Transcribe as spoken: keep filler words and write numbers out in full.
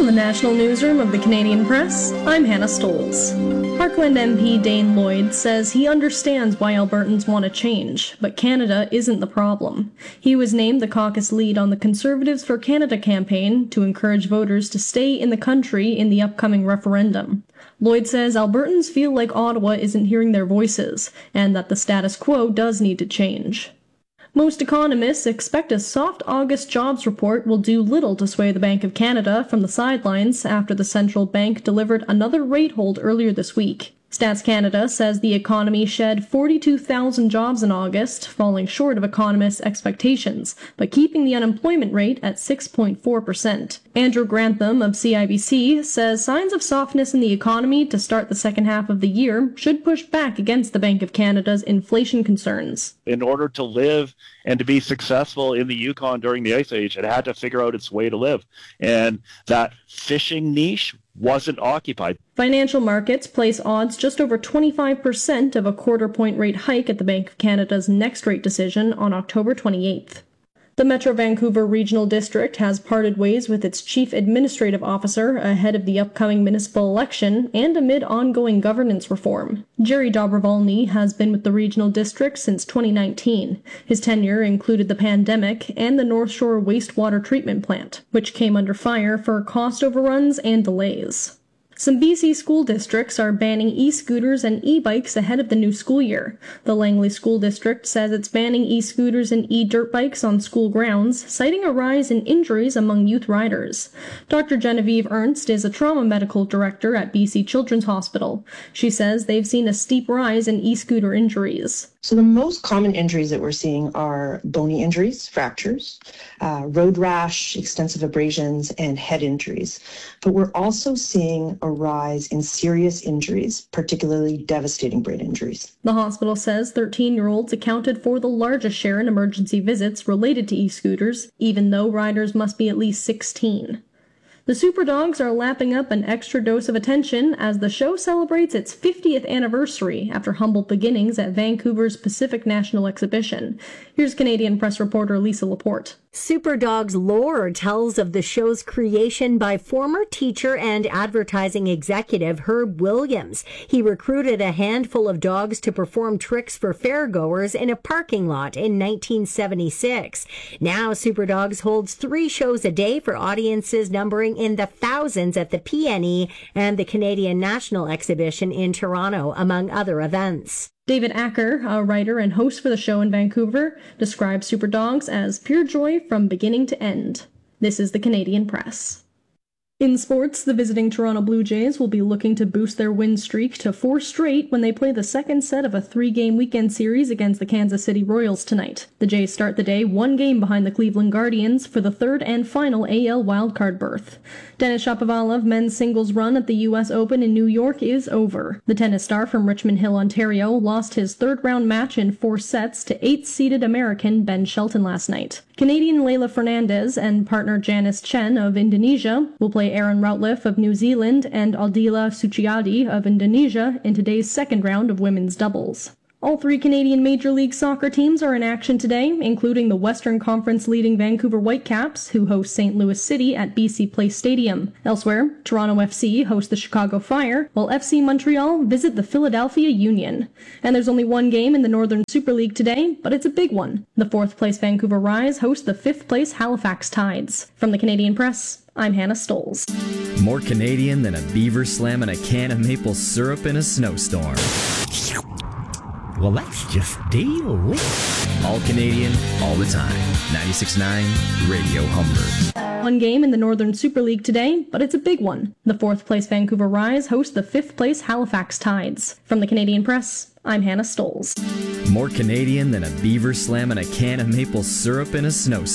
the National Newsroom of the Canadian Press, I'm Hannah Stolz. Parkland M P Dane Lloyd says he understands why Albertans want to change, but Canada isn't the problem. He was named the caucus lead on the Conservatives for Canada campaign to encourage voters to stay in the country in the upcoming referendum. Lloyd says Albertans feel like Ottawa isn't hearing their voices, and that the status quo does need to change. Most economists expect a soft August jobs report will do little to sway the Bank of Canada from the sidelines after the central bank delivered another rate hold earlier this week. Stats Canada says the economy shed forty-two thousand jobs in August, falling short of economists' expectations, but keeping the unemployment rate at six point four percent. Andrew Grantham of C I B C says signs of softness in the economy to start the second half of the year should push back against the Bank of Canada's inflation concerns. In order to live and to be successful in the Yukon during the Ice Age, it had to figure out its way to live. And that fishing niche wasn't occupied. Financial markets place odds just over twenty-five percent of a quarter point rate hike at the Bank of Canada's next rate decision on October twenty-eighth. The Metro Vancouver Regional District has parted ways with its chief administrative officer ahead of the upcoming municipal election and amid ongoing governance reform. Jerry Dobrovolny has been with the regional district since twenty nineteen. His tenure included the pandemic and the North Shore wastewater treatment plant, which came under fire for cost overruns and delays. Some B C school districts are banning e-scooters and e-bikes ahead of the new school year. The Langley School District says it's banning e-scooters and e-dirt bikes on school grounds, citing a rise in injuries among youth riders. Doctor Genevieve Ernst is a trauma medical director at B C Children's Hospital. She says they've seen a steep rise in e-scooter injuries. So the most common injuries that we're seeing are bony injuries, fractures, uh, road rash, extensive abrasions, and head injuries. But we're also seeing a rise in serious injuries, particularly devastating brain injuries. The hospital says thirteen-year-olds accounted for the largest share in emergency visits related to e-scooters, even though riders must be at least sixteen. The Superdogs are lapping up an extra dose of attention as the show celebrates its fiftieth anniversary after humble beginnings at Vancouver's Pacific National Exhibition. Here's Canadian Press reporter Lisa Laporte. Superdogs lore tells of the show's creation by former teacher and advertising executive Herb Williams. He recruited a handful of dogs to perform tricks for fairgoers in a parking lot in nineteen seventy-six. Now Superdogs holds three shows a day for audiences numbering in the thousands at the P N E and the Canadian National Exhibition in Toronto, among other events. David Acker, a writer and host for the show in Vancouver, describes Superdogs as pure joy from beginning to end. This is the Canadian Press. In sports, the visiting Toronto Blue Jays will be looking to boost their win streak to four straight when they play the second set of a three-game weekend series against the Kansas City Royals tonight. The Jays start the day one game behind the Cleveland Guardians for the third and final A L wildcard berth. Denis Shapovalov men's singles run at the U S Open in New York is over. The tennis star from Richmond Hill, Ontario, lost his third-round match in four sets to eighth-seeded American Ben Shelton last night. Canadian Leylah Fernandez and partner Janice Chen of Indonesia will play Aaron Routliffe of New Zealand and Aldila Suciadi of Indonesia in today's second round of women's doubles. All three Canadian Major League Soccer teams are in action today, including the Western Conference leading Vancouver Whitecaps, who host Saint Louis City at B C Place Stadium. Elsewhere, Toronto F C hosts the Chicago Fire, while F C Montreal visit the Philadelphia Union. And there's only one game in the Northern Super League today, but it's a big one. The fourth-place Vancouver Rise host the fifth-place Halifax Tides. From the Canadian Press, I'm Hannah Stolz. More Canadian than a beaver slamming a can of maple syrup in a snowstorm. Well, that's just deal. All Canadian, all the time. ninety-six point nine Radio Humber. One game in the Northern Super League today, but it's a big one. The fourth-place Vancouver Rise host the fifth-place Halifax Tides. From the Canadian Press, I'm Hannah Stolz. More Canadian than a beaver slamming a can of maple syrup in a snowstorm.